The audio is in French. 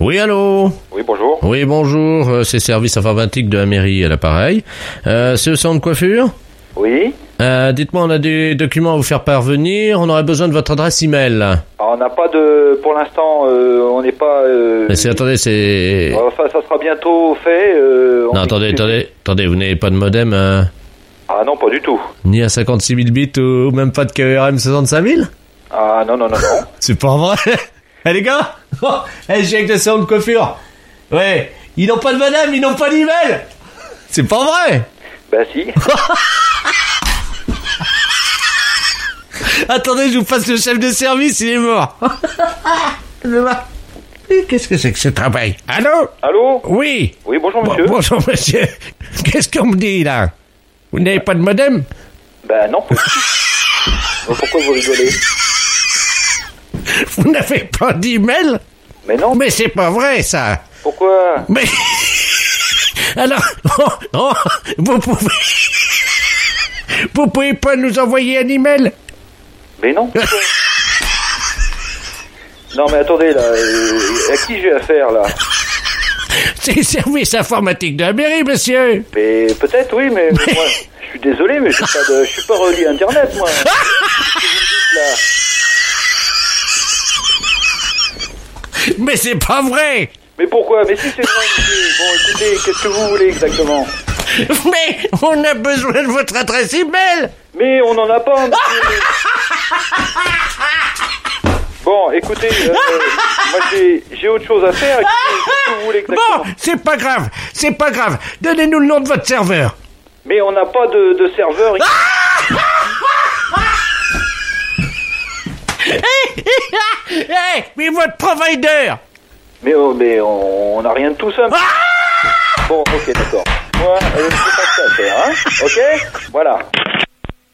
Oui, allô? Oui, bonjour. Oui, bonjour, c'est service informatique de la mairie à l'appareil. C'est le salon de coiffure? Oui. Dites-moi, on a des documents à vous faire parvenir, on aurait besoin de votre adresse email. Alors, on n'a pas de... Pour l'instant, on n'est pas... Attendez, c'est... Enfin, ça sera bientôt fait. Non, attendez, vous n'avez pas de modem Ah non, pas du tout. ni à 56 000 bits ou même pas de KRM 65 000? Ah non. C'est pas vrai. Eh les gars, je viens avec le salon de coiffure. Ouais, ils n'ont pas de modem, ils n'ont pas d'email. C'est pas vrai. Ben si. Attendez, je vous passe le chef de service, il est mort. Qu'est-ce que c'est que ce travail? Allô? Allô? Oui. Oui, bonjour monsieur. Bonjour monsieur. Qu'est-ce qu'on me dit là? Vous n'avez pas de modem? Ben non. Pourquoi vous rigolez? Vous n'avez pas d'email? Mais non. Mais c'est pas vrai ça. Pourquoi? Mais... Alors, vous pouvez pas nous envoyer un email? Mais non. Pourquoi? Non mais attendez là, à qui j'ai affaire là? C'est le service informatique de la mairie, monsieur. Mais peut-être oui, mais moi, je suis désolé, mais je suis pas relié à Internet moi. Qu'est-ce que vous me dites là? Mais c'est pas vrai. Mais pourquoi? Mais si c'est vrai, monsieur. Bon, écoutez, qu'est-ce que vous voulez exactement? Mais on a besoin de votre adresse email. Mais on n'en a pas, monsieur. Bon, écoutez, moi j'ai autre chose à faire. Écoutez, qu'est-ce que vous voulez exactement? Bon, c'est pas grave. Donnez-nous le nom de votre serveur. Mais on n'a pas de serveur ici. Mais votre provider. Mais on n'a rien de tout ça. Bon, ok, d'accord. Moi, je sais pas ce que ça à faire, hein. Ok? Voilà.